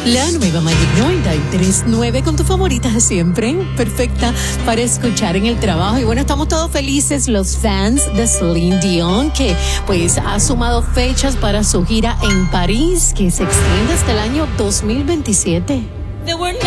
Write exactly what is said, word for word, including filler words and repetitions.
La nueva Magic noventa y tres punto nueve con tu favorita siempre, perfecta para escuchar en el trabajo. Y bueno, estamos todos felices los fans de Celine Dion, que pues ha sumado fechas para su gira en París, que se extiende hasta el año dos mil veintisiete. There were